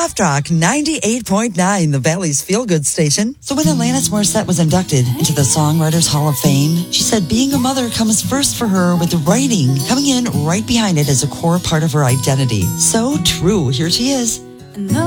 Soft Rock 98.9, the Valley's feel-good station. So when Alanis Morissette was inducted into the Songwriters Hall of Fame, she said being a mother comes first for her, with writing coming in right behind it as a core part of her identity. So true. Here she is.